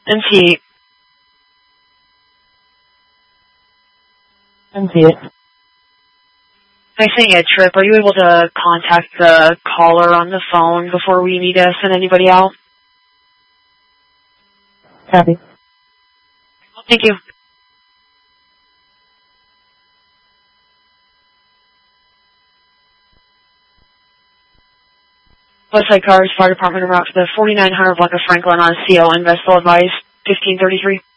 NC8. NC8. Nice seeing you, Trip. Are you able to contact the caller on the phone before we need to send anybody out? Copy. Thank you. Westside Cars, Fire Department, en route to the 4900 block of Franklin on CO and Vestal advised 1533.